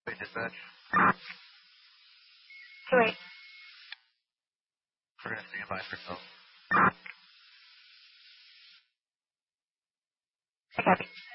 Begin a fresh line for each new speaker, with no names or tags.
Dispatch.
2-8.
We're going to stand by for yourself.
I copy.